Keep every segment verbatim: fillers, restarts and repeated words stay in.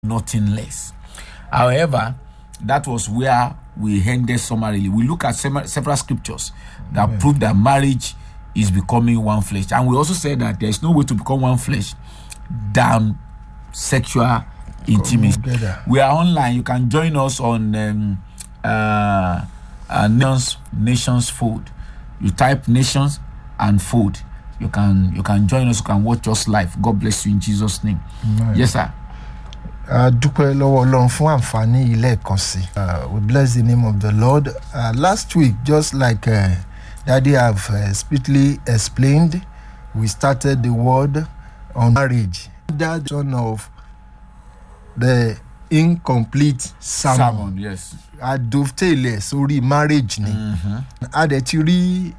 nothing less. However, that was where we ended summarily. We look at sem- several scriptures that Amen. Prove that marriage is becoming one flesh. And we also said that there is no way to become one flesh than sexual intimacy. We are online. You can join us on um, uh, uh, Nations Nations Fold. You type Nations and Fold. You can you can join us. You can watch us live. God bless you in Jesus' name. Amen. Yes, sir. Uh, dúpẹ́ lọ́wọ́ Ọlọ́run fún àǹfààní ilé ẹ̀kan sí. We bless the name of the Lord. Uh, last week, just like uh, Daddy have uh, speedily explained, we started the word on marriage. That son of the incomplete sermon. Sermon, yes. Adovtele sórí marriage ni. A dẹ̀ ti rí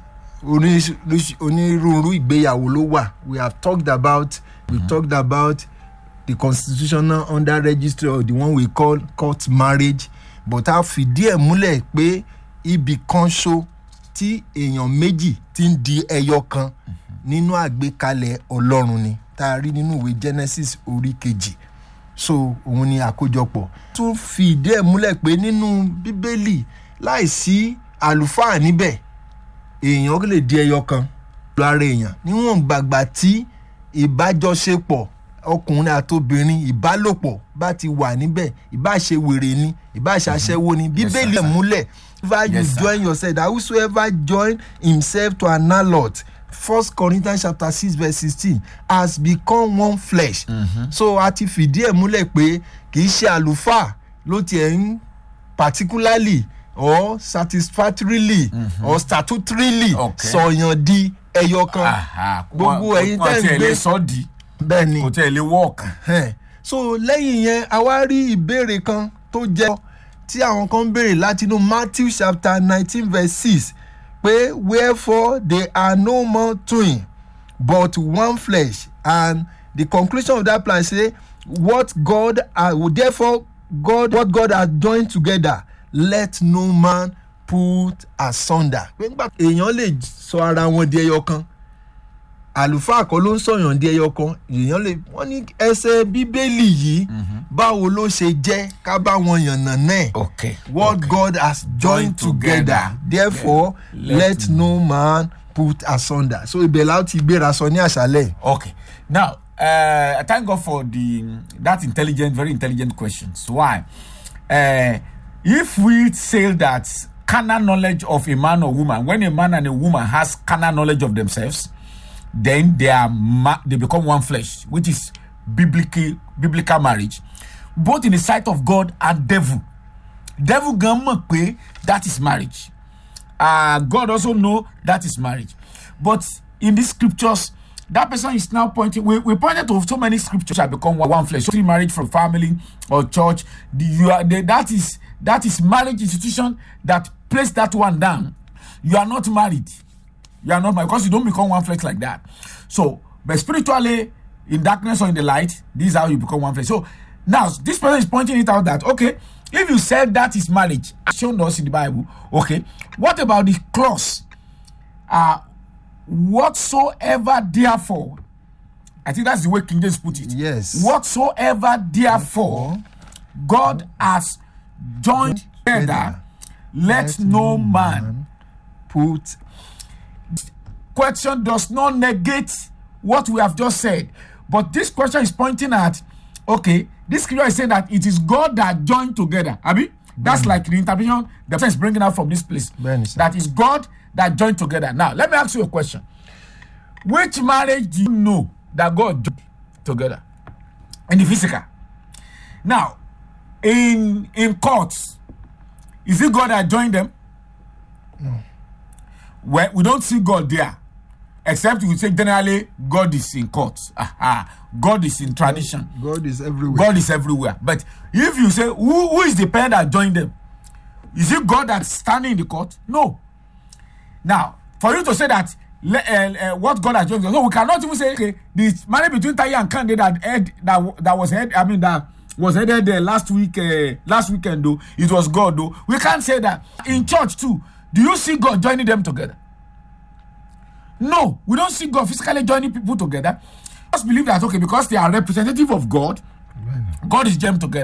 onírúurú ìgbéyàwó ló wà. We have talked about, we mm-hmm. talked about the constitutional under registry, or the one we call court marriage, but a fìdí ẹ̀ múlẹ̀ pé ibì kan ṣo tí èèyàn méjì ti ń di ẹyọ kan nínú àgbékalẹ̀ Ọlọ́run ni tá a rí nínú ìwé Genesis orí kejì. So òun ni àkójọpọ̀ tún fìdí ẹ̀ múlẹ̀ pé nínú Bíbélì láìsí àlùfáà níbẹ̀ èèyàn lè di ẹyọ kan lára èèyàn níwọ̀n gbàgbà tí ìbájọṣepọ̀ ọkùnrin àtobìnrin ìbálòpọ̀ bá ti wà níbẹ̀ ìbá ṣe wèrè ni ìbá ṣe aṣẹ́wó ni Bíbélì múlẹ̀ if you yes, join yourself that whosoever join himself to an harlot, First Corinthians chapter six verse sixteen, has become one flesh. Mm-hmm. So a ti fìdí ẹ̀ múlẹ̀ pé kì í ṣe àlùfáà ló tiẹ̀ ń particularly or satisfactorily mm-hmm. or statutorily sọ̀yàn okay. di ẹyọkan. Gbogbo ẹ̀yin tẹ́ ń gbé bẹ́ẹ̀ni kò tẹ̀ lè work. So lẹ́yìn yẹn a wá rí ìbéèrè kan tó jẹ́ tí àwọn kan ń béèrè láti inú Matthew chapter nineteen verse six pé wherefore they are no more twin but one flesh, and the conclusion of that plan say what God uh, therefore God what God has joined together let no man put asunder. Èèyàn lè sọ ara wọn di ẹyọ kan. Àlùfáà kọ́ ló ń sọ̀yàn di ẹyọ kan, èèyàn lè wọ́n ní ẹsẹ̀ Bíbélì yìí báwo ló ṣe jẹ́ ká bá wọn yànnà náà. Okay. What okay. God has joined together, together. Therefore yeah. let, let no man put asunder. So ibẹ̀ la ti gbéra sọ ní àṣálẹ̀. Okay. Now uh, I thank God for the that intelligent, very intelligent questions. Why? Uh, if we say that carnal knowledge of a man or woman, when a man and a woman has carnal knowledge of themselves, then they are ma- they become one flesh, which is biblical biblical marriage, both in the sight of God and devil. Devil gamma pay that is marriage. Uh, God also know that is marriage. But in these scriptures, that person is now pointing. We, we pointed to so many scriptures that become one, one flesh. So marriage from family or church, the, you are the, that is that is marriage institution that place that one down. You are not married. You are not married because you don't become one flesh like that. So, but spiritually, in darkness or in the light, this is how you become one flesh. So now this person is pointing it out that okay, if you said that is marriage, shown us in the Bible, okay, what about the clause? Uh whatsoever therefore, I think that's the way King James put it. Yes. Whatsoever therefore God has joined together, let no man put. Question does not negate what we have just said, but this question is pointing at okay, this scripture is saying that it is God that joined together. Abi, that's mm-hmm. like the interpretation the person is bringing out from this place. Ben, that is God that joined together. Now, let me ask you a question: which marriage do you know that God joined together in the physical? Now, in in courts, is it God that joined them? No. Well, we don't see God there. Except we say generally God is in courts. Aha. God is in tradition. God is everywhere. God is everywhere. But if you say, who, who is the parent that joined them? Is it God that's standing in the court? No. Now, for you to say that uh, uh, what God has joined them, so we cannot even say, okay, this marriage between Taye and Kande that head, that that was head, I mean that was headed there last week, uh, last weekend though, it was God though. We can't say that. In church too, do you see God joining them together? No, we don't see God physically joining people together. Just believe that, okay, because they are representative of God, God is joined together.